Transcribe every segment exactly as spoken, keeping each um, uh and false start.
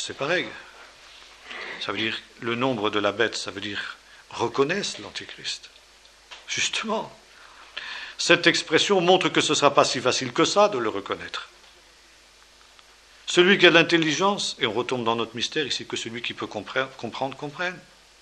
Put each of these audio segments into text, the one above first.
c'est pareil. Ça veut dire, le nombre de la bête, ça veut dire, reconnaissent l'Antichrist. Justement. Cette expression montre que ce ne sera pas si facile que ça de le reconnaître. Celui qui a de l'intelligence, et on retombe dans notre mystère ici, que celui qui peut comprendre, comprendre comprenne.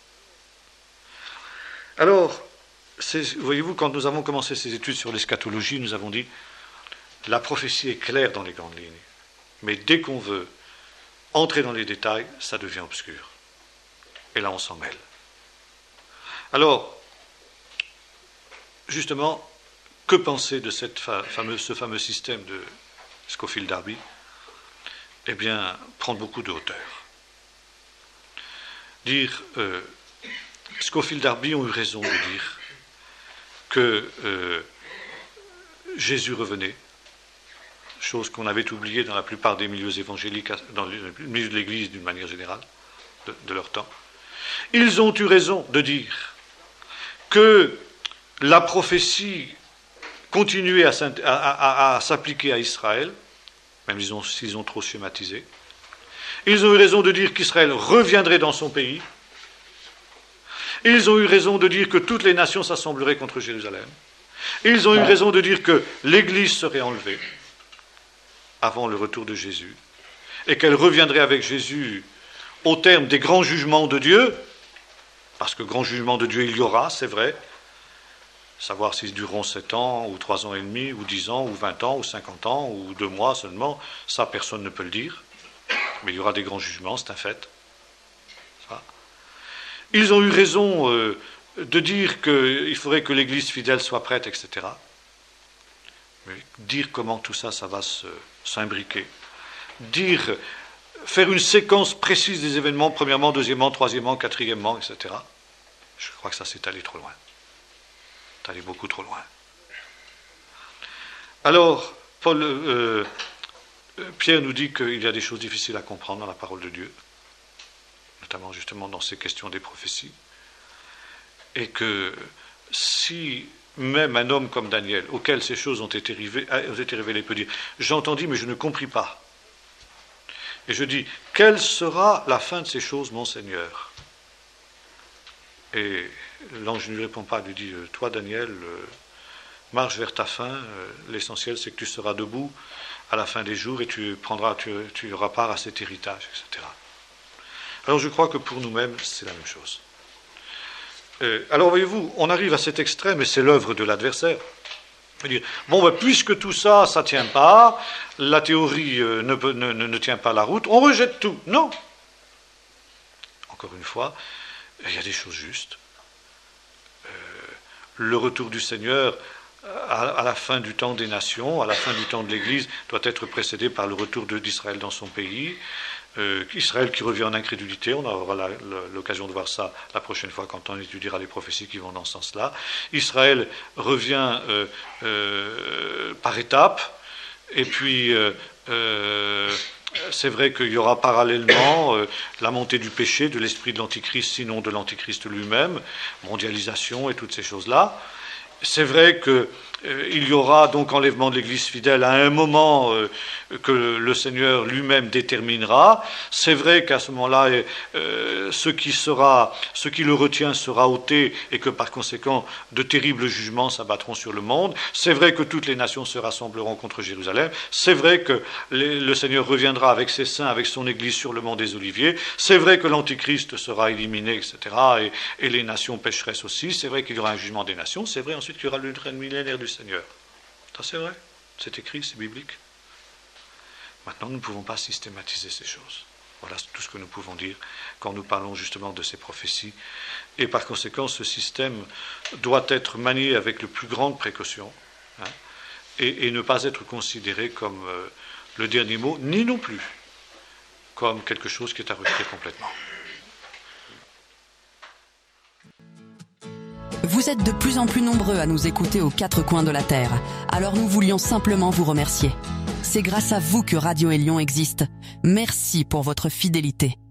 Alors, voyez-vous, quand nous avons commencé ces études sur l'eschatologie, nous avons dit, la prophétie est claire dans les grandes lignes. Mais dès qu'on veut entrer dans les détails, ça devient obscur. Et là, on s'en mêle. Alors, justement, que penser de cette fameuse, ce fameux système de Scofield-Darby? Eh bien, prendre beaucoup de hauteur. Dire, euh, Scofield-Darby ont eu raison de dire que euh, Jésus revenait, chose qu'on avait oubliée dans la plupart des milieux évangéliques, dans le milieu de l'Église d'une manière générale, de, de leur temps. Ils ont eu raison de dire que la prophétie continuait à, à, à, à s'appliquer à Israël, même s'ils ont, s'ils ont trop schématisé. Ils ont eu raison de dire qu'Israël reviendrait dans son pays. Ils ont eu raison de dire que toutes les nations s'assembleraient contre Jérusalem. Ils ont eu raison de dire que l'Église serait enlevée avant le retour de Jésus, et qu'elle reviendrait avec Jésus au terme des grands jugements de Dieu, parce que grand jugement de Dieu il y aura, c'est vrai, savoir s'ils dureront sept ans, ou trois ans et demi, ou dix ans, ou vingt ans, ou cinquante ans, ou deux mois seulement, ça personne ne peut le dire, mais il y aura des grands jugements, c'est un fait. Ça. Ils ont eu raison euh, de dire qu'il faudrait que l'Église fidèle soit prête, et cetera. Mais dire comment tout ça, ça va se, s'imbriquer. Dire, faire une séquence précise des événements, premièrement, deuxièmement, troisièmement, quatrièmement, et cetera. Je crois que ça s'est allé trop loin. C'est allé beaucoup trop loin. Alors, Paul, euh, Pierre nous dit qu'il y a des choses difficiles à comprendre dans la parole de Dieu, notamment justement dans ces questions des prophéties, et que si même un homme comme Daniel, auquel ces choses ont été révélées, ont été révélées peut dire « J'entendis, mais je ne compris pas ». Et je dis « Quelle sera la fin de ces choses, mon Seigneur ?» Et l'ange ne lui répond pas, il lui dit « Toi, Daniel, marche vers ta fin, l'essentiel c'est que tu seras debout à la fin des jours et tu prendras, tu, tu auras part à cet héritage, et cetera » Alors je crois que pour nous-mêmes, c'est la même chose. Euh, alors voyez-vous, on arrive à cet extrême, et c'est l'œuvre de l'adversaire. Dire, bon, ben, puisque tout ça, ça ne tient pas, la théorie euh, ne, ne, ne, ne tient pas la route, on rejette tout. Non. Encore une fois, il y a des choses justes. Euh, le retour du Seigneur à, à la fin du temps des nations, à la fin du temps de l'Église, doit être précédé par le retour de, d'Israël dans son pays. Euh, Israël qui revient en incrédulité, on aura la, la, l'occasion de voir ça la prochaine fois quand on étudiera les prophéties qui vont dans ce sens-là. Israël revient euh, euh, par étapes, et puis euh, euh, c'est vrai qu'il y aura parallèlement euh, la montée du péché, de l'esprit de l'Antichrist, sinon de l'Antichrist lui-même, mondialisation et toutes ces choses-là. C'est vrai qu'il euh, y aura donc enlèvement de l'Église fidèle à un moment euh, que le Seigneur lui-même déterminera. C'est vrai qu'à ce moment-là, euh, ce qui sera, ce qui le retient sera ôté et que par conséquent, de terribles jugements s'abattront sur le monde. C'est vrai que toutes les nations se rassembleront contre Jérusalem. C'est vrai que les, le Seigneur reviendra avec ses saints, avec son Église sur le mont des Oliviers. C'est vrai que l'Antichrist sera éliminé, et cetera. Et, et les nations pécheresses aussi. C'est vrai qu'il y aura un jugement des nations. C'est vrai ensuite qu'il y aura le règne millénaire du Seigneur. Ça c'est vrai. C'est écrit, c'est biblique. Maintenant, nous ne pouvons pas systématiser ces choses. Voilà tout ce que nous pouvons dire quand nous parlons justement de ces prophéties. Et par conséquent, ce système doit être manié avec le plus grande précaution, hein, et, et ne pas être considéré comme euh, le dernier mot, ni non plus comme quelque chose qui est à rejeter complètement. Vous êtes de plus en plus nombreux à nous écouter aux quatre coins de la Terre. Alors nous voulions simplement vous remercier. C'est grâce à vous que Radio Élion existe. Merci pour votre fidélité.